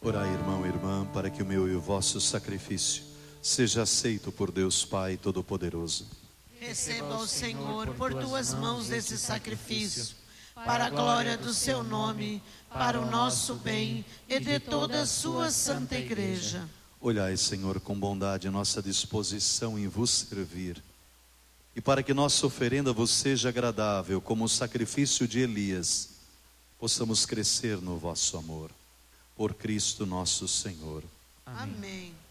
Orai, irmão e irmã, para que o meu e o vosso sacrifício seja aceito por Deus Pai Todo-Poderoso. Receba o Senhor por tuas mãos esse sacrifício, para a glória do seu nome, para o nosso bem e de toda a sua santa igreja. Olhai, Senhor, com bondade nossa disposição em vos servir, e para que nossa oferenda vos seja agradável, como o sacrifício de Elias, possamos crescer no vosso amor. Por Cristo nosso Senhor. Amém.